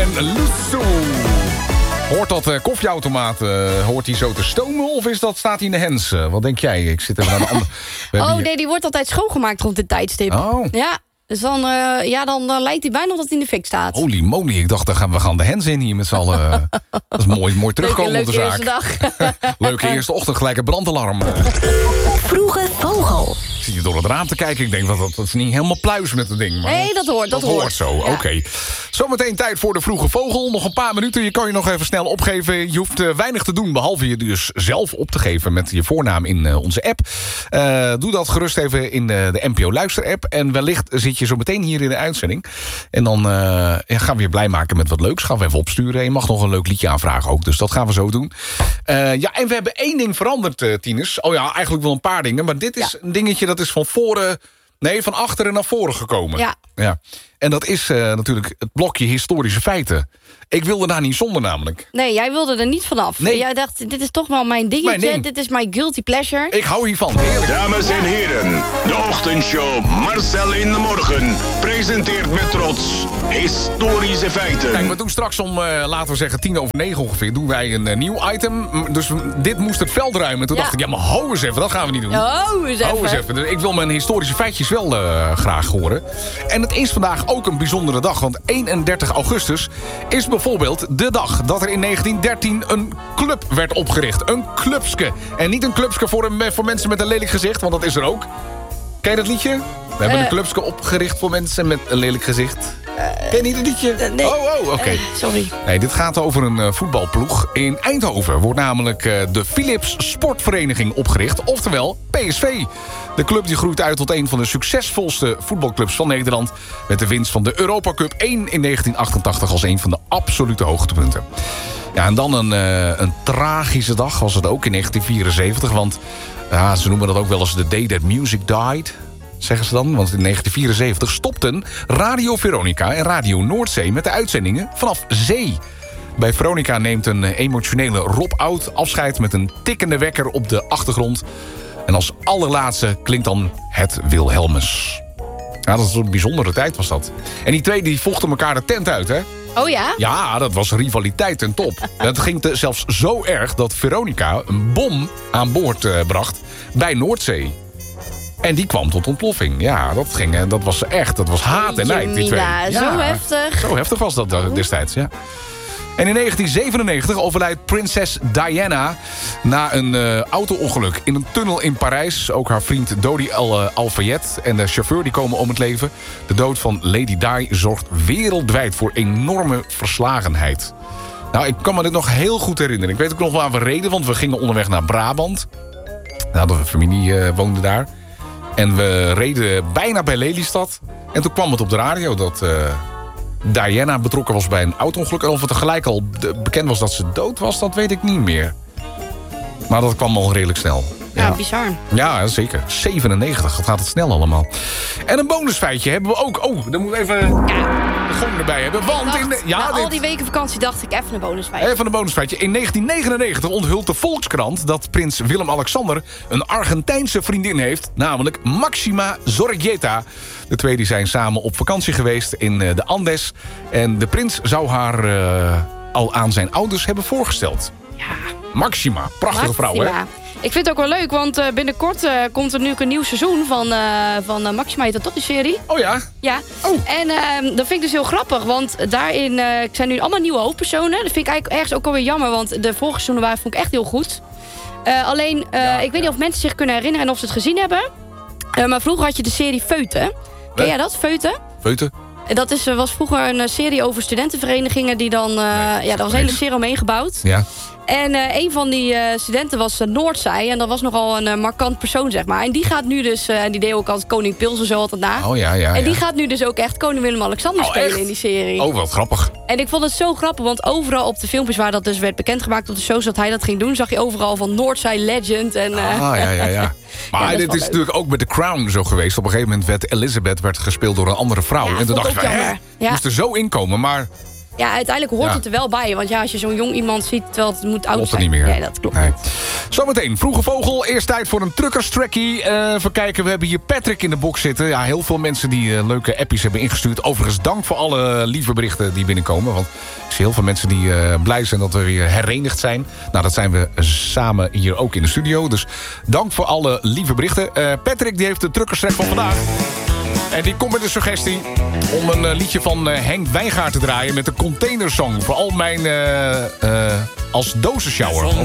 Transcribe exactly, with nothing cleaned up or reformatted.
en Lusso. Hoort dat uh, koffieautomaat, uh, hoort hij zo te stomen of is dat, staat hij in de hens? Uh, wat denk jij? Ik zit even naar de andere... Oh hier... nee, die wordt altijd schoongemaakt rond dit tijdstip. Oh. Ja, dus dan, uh, ja, dan, dan lijkt hij bijna dat hij in de fik staat. Holy moly, ik dacht, dan gaan we gaan de hens in hier met z'n allen. Dat is mooi, mooi terugkomen leuke, op de leuke zaak. Eerste dag. Leuke eerste ochtend, gelijk een brandalarm. Vroege Vogel. Ik zie je door het raam te kijken. Ik denk dat dat, dat is niet helemaal pluis met het ding. Maar Nee, dat hoort. Dat, dat hoort zo, ja. oké. Okay. Zometeen tijd voor de vroege vogel. Nog een paar minuten. Je kan je nog even snel opgeven. Je hoeft uh, weinig te doen, behalve je dus zelf op te geven met je voornaam in uh, onze app. Uh, doe dat gerust even in uh, de N P O Luister-app. En wellicht zit je zo meteen hier in de uitzending. En dan uh, ja, gaan we je blij maken met wat leuks. Gaan we even opsturen. En je mag nog een leuk liedje aanvragen ook. Dus dat gaan we zo doen. Uh, ja, en we hebben één ding veranderd, uh, Tinus. Oh ja, eigenlijk wel een paar dingen. Maar dit is ja. een dingetje dat is van voren... Nee, van achteren naar voren gekomen. Ja. ja. En dat is uh, natuurlijk het blokje historische feiten. Ik wilde daar niet zonder namelijk. Nee, jij wilde er niet vanaf. Nee. Jij dacht, dit is toch wel mijn dingetje. Mijn ding. Dit is mijn guilty pleasure. Ik hou hiervan. Heerlijk. Dames en heren, de ochtendshow Marcel in de Morgen presenteert met trots historische feiten. Kijk, we doen straks om, uh, laten we zeggen, tien over negen ongeveer... doen wij een uh, nieuw item. Dus dit moest het veld ruimen. Toen ja. dacht ik, ja, maar hou eens even, dat gaan we niet doen. Oh, eens even. Hou eens even. Dus ik wil mijn historische feitjes wel uh, graag horen. En het is vandaag ook een bijzondere dag. Want eenendertig augustus is bijvoorbeeld de dag dat er in negentien dertien een club werd opgericht. Een clubske. En niet een clubske voor, een, voor mensen met een lelijk gezicht, want dat is er ook. Ken je dat liedje? We hebben uh, een clubske opgericht voor mensen met een lelijk gezicht. Uh, Ken je niet het liedje? Uh, nee. Oh, oh, oké. Okay. Uh, sorry. Nee, dit gaat over een uh, voetbalploeg. In Eindhoven wordt namelijk uh, de Philips Sportvereniging opgericht. Oftewel P S V. De club die groeit uit tot een van de succesvolste voetbalclubs van Nederland. Met de winst van de Europa Cup één in negentien achtentachtig als een van de absolute hoogtepunten. Ja, en dan een, uh, een tragische dag was het ook in negentien vierenzeventig. Want uh, ze noemen dat ook wel eens the day that music died. Zeggen ze dan, want in negentien vierenzeventig stopten Radio Veronica en Radio Noordzee met de uitzendingen vanaf zee. Bij Veronica neemt een emotionele Rob Oud afscheid met een tikkende wekker op de achtergrond. En als allerlaatste klinkt dan het Wilhelmus. Ja, dat is een bijzondere tijd was dat. En die twee die vochten elkaar de tent uit, hè? Oh ja? Ja, dat was rivaliteit ten top. Dat ging te, zelfs zo erg dat Veronica een bom aan boord uh, bracht bij Noordzee. En die kwam tot ontploffing. Ja, dat, ging, dat was echt. Dat was haat en nijd, die twee. Ja, zo heftig. Zo heftig was dat uh, destijds, ja. En in negentien zevenennegentig overlijdt prinses Diana na een uh, auto-ongeluk in een tunnel in Parijs. Ook haar vriend Dodi Al, uh, Al-Fayed en de chauffeur die komen om het leven. De dood van Lady Di zorgt wereldwijd voor enorme verslagenheid. Nou, ik kan me dit nog heel goed herinneren. Ik weet ook nog waar we reden, want we gingen onderweg naar Brabant. Nou, de familie uh, woonde daar. En we reden bijna bij Lelystad. En toen kwam het op de radio dat... Uh, Diana betrokken was bij een auto-ongeluk. En of het tegelijk al bekend was dat ze dood was, dat weet ik niet meer. Maar dat kwam al redelijk snel. Ja, ja, bizar. Ja, zeker. zevenennegentig, dat gaat het snel allemaal. En een bonusfeitje hebben we ook. Oh, dan moeten we even ja. de gong erbij hebben. Want dacht, in de, ja, na dit, al die weken vakantie dacht ik even een bonusfeitje. Even een bonusfeitje. In negentien negenennegentig onthult de Volkskrant dat prins Willem-Alexander een Argentijnse vriendin heeft. Namelijk Maxima Zorreguieta. De twee die zijn samen op vakantie geweest in de Andes. En de prins zou haar uh, al aan zijn ouders hebben voorgesteld. Ja. Maxima, prachtige Maxima. vrouw, hè? Ik vind het ook wel leuk, want uh, binnenkort uh, komt er nu ook een nieuw seizoen van, uh, van uh, Maxima. Heet dat toch, die serie? Oh ja? Ja. Oh. En uh, dat vind ik dus heel grappig, want daarin uh, zijn nu allemaal nieuwe hoofdpersonen. Dat vind ik eigenlijk ergens ook alweer jammer, want de vorige seizoenen waren vond ik echt heel goed. Uh, alleen, uh, ja, ik weet ja. niet of mensen zich kunnen herinneren en of ze het gezien hebben. Uh, maar vroeger had je de serie Feuten. Ken jij dat, Feuten? Feuten? Dat is, was vroeger een serie over studentenverenigingen die dan... Uh, nee, ja, daar was een hele serie omheen gebouwd. Ja. En uh, een van die uh, studenten was uh, Noordzij. En dat was nogal een uh, markant persoon, zeg maar. En die gaat nu dus... Uh, en die deed ook als Koning Pils en zo altijd na. Oh ja, ja, En die ja. gaat nu dus ook echt Koning Willem-Alexander oh, spelen echt? in die serie. Oh, wat grappig. En ik vond het zo grappig, want overal op de filmpjes waar dat dus werd bekendgemaakt op de shows dat hij dat ging doen, zag je overal van Noordzij Legend. En, uh... Ah, ja, ja, ja. Maar ja, dit is, is natuurlijk ook met The Crown zo geweest. Op een gegeven moment werd Elizabeth werd gespeeld door een andere vrouw. Ja, en toen vond dacht ik ik van, ook hè? jammer. Ja. Moest er zo inkomen, maar... Ja, uiteindelijk hoort Ja. het er wel bij. Want ja, als je zo'n jong iemand ziet, terwijl het moet oud Klopt zijn. het niet meer. Nee, dat klopt Nee. niet. Zometeen, Vroege Vogel. Eerst tijd voor een truckerstrackie. Uh, even kijken, we hebben hier Patrick in de box zitten. Ja, heel veel mensen die uh, leuke appies hebben ingestuurd. Overigens, dank voor alle lieve berichten die binnenkomen. Want ik zie heel veel mensen die uh, blij zijn dat we weer herenigd zijn. Nou, dat zijn we samen hier ook in de studio. Dus dank voor alle lieve berichten. Uh, Patrick die heeft de truckerstrack van vandaag. En die komt met een suggestie om een uh, liedje van uh, Henk Wijngaard te draaien... met de Containersong. Voor al mijn uh, uh, als dozenshower.